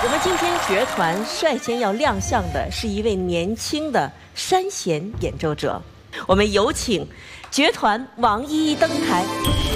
我们今天角团率先要亮相的是一位年轻的山弦演奏者，我们有请角团王一登台。